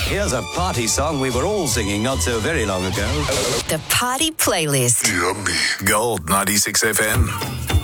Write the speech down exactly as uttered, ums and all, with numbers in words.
Here's a party song we were all singing not so very long ago. The Party Playlist. Yummy. Gold ninety-six F M.